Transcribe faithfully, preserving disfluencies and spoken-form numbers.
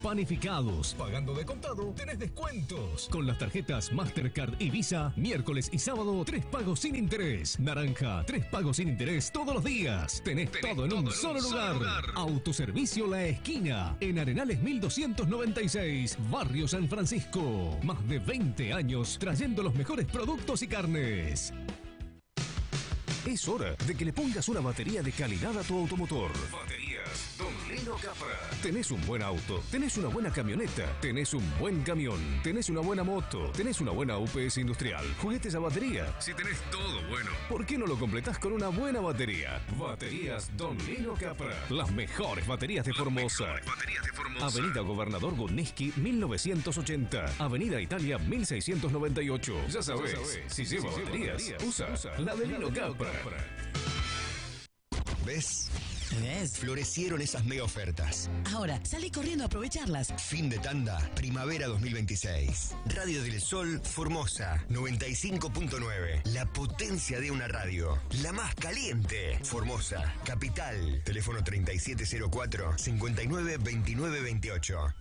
Panificados. Pagando de contado, tenés descuentos. Con las tarjetas Mastercard y Visa, miércoles y sábado, tres pagos sin interés. Naranja, tres pagos sin interés todos los días. Tenés, tenés todo en todo un, en solo, un lugar. solo lugar. Autoservicio La Esquina, en Arenales mil doscientos noventa y seis, Barrio San Francisco. Más de veinte años trayendo los mejores productos y carnes. Es hora de que le pongas una batería de calidad a tu automotor. Baterías Don Lino Capra. Tenés un buen auto, tenés una buena camioneta, tenés un buen camión, tenés una buena moto, tenés una buena U P S industrial, juguetes a batería. Si tenés todo bueno, ¿por qué no lo completás con una buena batería? Baterías Don Lino Capra. Las mejores baterías de Formosa. Las mejores baterías de Formosa. Avenida Gobernador Gurniski mil novecientos ochenta. Avenida Italia mil seiscientos noventa y ocho. Ya sabés, ya sabés si, si lleva si baterías, baterías, usa, usa la de Lino Capra. ¿Ves? ¿Ves? Florecieron esas mega ofertas. Ahora, salí corriendo a aprovecharlas. Fin de tanda, primavera dos mil veintiséis. Radio del Sol, Formosa, noventa y cinco punto nueve. La potencia de una radio. La más caliente. Formosa, capital. Teléfono treinta y siete cero cuatro, cincuenta y nueve veintinueve veintiocho.